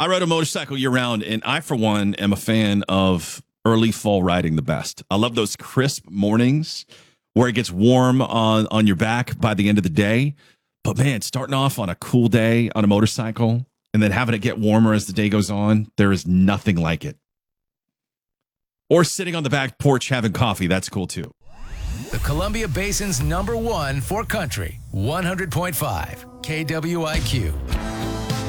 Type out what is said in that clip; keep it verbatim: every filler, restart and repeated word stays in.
I ride a motorcycle year round, and I, for one, am a fan of early fall riding the best. I love those crisp mornings where it gets warm on, on your back by the end of the day. But man, starting off on a cool day on a motorcycle and then having it get warmer as the day goes on, there is nothing like it. Or sitting on the back porch having coffee, that's cool too. The Columbia Basin's number one for country, one hundred point five K W I Q.